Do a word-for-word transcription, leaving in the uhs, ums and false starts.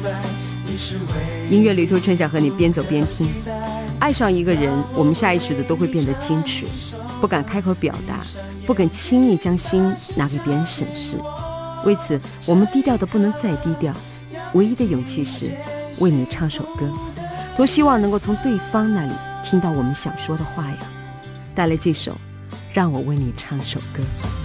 音乐旅途，春晓和你边走边听。爱上一个人，我们下意识的都会变得矜持，不敢开口表达，不敢轻易将心拿给别人审视。为此，我们低调的不能再低调，唯一的勇气是为你唱首歌，多希望能够从对方那里听到我们想说的话呀。带来这首《让我为你唱首歌》。